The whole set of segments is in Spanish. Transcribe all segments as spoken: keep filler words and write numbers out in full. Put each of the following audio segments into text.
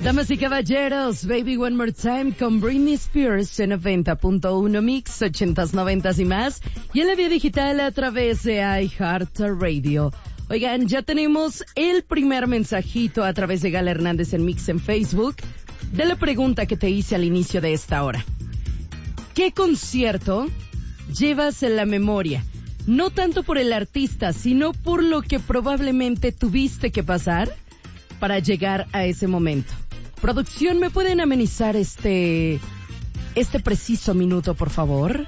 Damas y caballeros, Baby One More Time con Britney Spears en noventa punto uno Mix, ochentas, noventas y más, y en la vía digital a través de iHeartRadio. Oigan, ya tenemos el primer mensajito a través de Gala Hernández en Mix en Facebook de la pregunta que te hice al inicio de esta hora. ¿Qué concierto llevas en la memoria? No tanto por el artista, sino por lo que probablemente tuviste que pasar para llegar a ese momento. Producción, ¿me pueden amenizar este, este preciso minuto, por favor?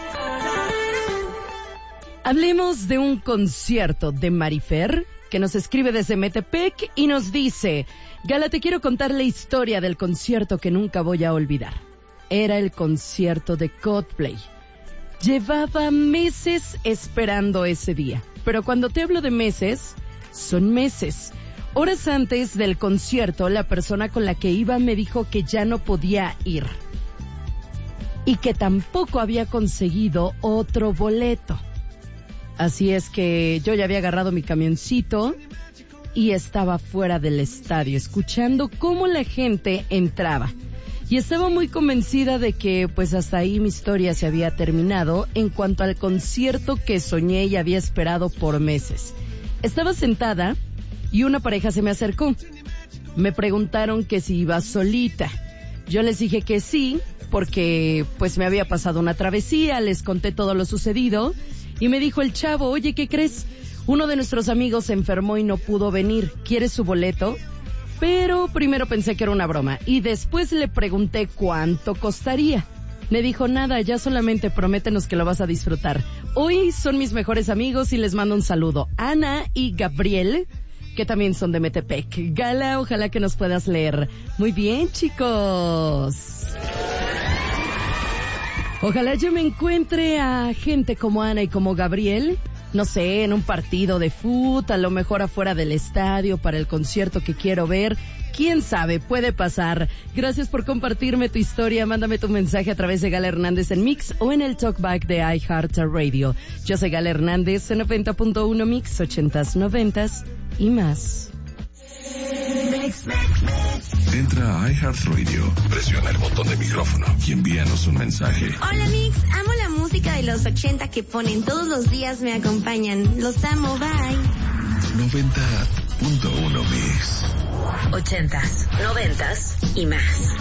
Hablemos de un concierto de Marifer, que nos escribe desde Metepec y nos dice: Gala, te quiero contar la historia del concierto que nunca voy a olvidar. Era el concierto de Coldplay. Llevaba meses esperando ese día, pero cuando te hablo de meses, son meses. Horas antes del concierto, la persona con la que iba me dijo que ya no podía ir y que tampoco había conseguido otro boleto. Así es que yo ya había agarrado mi camioncito y estaba fuera del estadio, escuchando cómo la gente entraba. Y estaba muy convencida de que pues hasta ahí mi historia se había terminado en cuanto al concierto que soñé y había esperado por meses. Estaba sentada y una pareja se me acercó. Me preguntaron que si iba solita. Yo les dije que sí, porque pues me había pasado una travesía, les conté todo lo sucedido, y me dijo el chavo: oye, ¿qué crees? Uno de nuestros amigos se enfermó y no pudo venir. ¿Quieres su boleto? Pero primero pensé que era una broma, y después le pregunté cuánto costaría. Me dijo: nada, ya solamente prométenos que lo vas a disfrutar. Hoy son mis mejores amigos y les mando un saludo. Ana y Gabriel, que también son de Metepec. Gala, ojalá que nos puedas leer. Muy bien, chicos. Ojalá yo me encuentre a gente como Ana y como Gabriel, no sé, en un partido de fútbol, a lo mejor afuera del estadio para el concierto que quiero ver. Quién sabe, puede pasar. Gracias por compartirme tu historia. Mándame tu mensaje a través de Gala Hernández en Mix o en el talkback de iHeartRadio. Yo soy Gala Hernández en noventa punto uno Mix, ochentas, noventas y más. Entra a iHeartRadio, presiona el botón de micrófono y envíanos un mensaje. Hola Mix, amo la música de los ochenta que ponen todos los días, me acompañan. Los amo, bye. noventa punto uno Mix. Ochentas, noventas y más.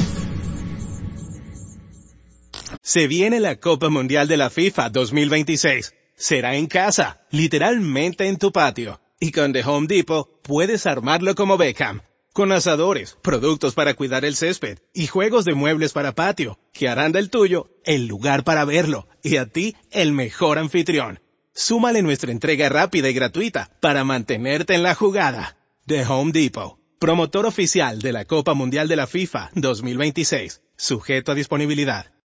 Se viene la Copa Mundial de la FIFA dos mil veintiséis. Será en casa, literalmente en tu patio. Y con The Home Depot puedes armarlo como Beckham. Con asadores, productos para cuidar el césped y juegos de muebles para patio, que harán del tuyo el lugar para verlo y a ti el mejor anfitrión. Súmale nuestra entrega rápida y gratuita para mantenerte en la jugada. The Home Depot, promotor oficial de la Copa Mundial de la FIFA dos mil veintiséis, sujeto a disponibilidad.